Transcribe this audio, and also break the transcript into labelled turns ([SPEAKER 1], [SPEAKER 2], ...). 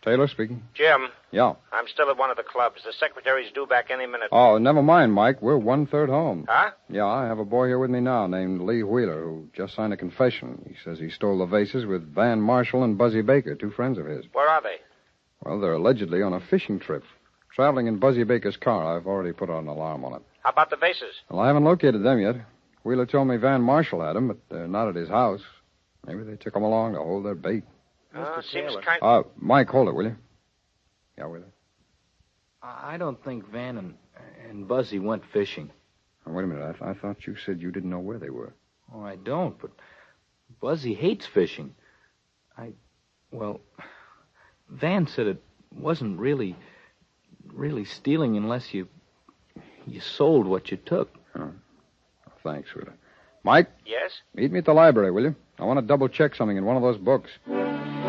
[SPEAKER 1] Taylor speaking.
[SPEAKER 2] Jim.
[SPEAKER 1] Yeah.
[SPEAKER 2] I'm still at one of the clubs. The secretary's due back any minute.
[SPEAKER 1] Oh, never mind, Mike. We're 1/3 home.
[SPEAKER 2] Huh?
[SPEAKER 1] Yeah, I have a boy here with me now named Lee Wheeler who just signed a confession. He says he stole the vases with Van Marshall and Buzzy Baker, 2 friends of his.
[SPEAKER 2] Where are they?
[SPEAKER 1] Well, they're allegedly on a fishing trip. Traveling in Buzzy Baker's car. I've already put an alarm on it.
[SPEAKER 2] How about the vases?
[SPEAKER 1] Well, I haven't located them yet. Wheeler told me Van Marshall had them, but they're not at his house. Maybe they took them along to hold their bait.
[SPEAKER 2] Seems kind...
[SPEAKER 1] Mike, hold it, will you? Yeah, Wheeler.
[SPEAKER 3] I don't think Van and Buzzy went fishing.
[SPEAKER 1] Oh, wait a minute. I thought you said you didn't know where they were.
[SPEAKER 3] Oh, I don't, but Buzzy hates fishing. Well, Van said it wasn't really stealing unless you sold what you took.
[SPEAKER 1] Oh. Thanks, Wheeler. Mike?
[SPEAKER 2] Yes?
[SPEAKER 1] Meet me at the library, will you? I want to double-check something in one of those books.